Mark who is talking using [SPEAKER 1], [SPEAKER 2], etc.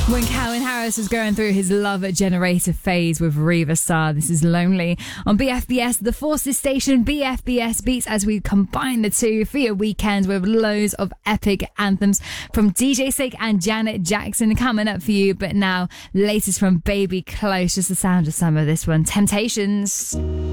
[SPEAKER 1] When Calvin Harris was going through his love generator phase with Riva Starr, this is Lonely on BFBS, the Forces station. BFBS beats as we combine the two for your weekends with loads of epic anthems from DJ Sake and Janet Jackson coming up for you. But now, latest from Baby Close, just the sound of some of this one, Temptations.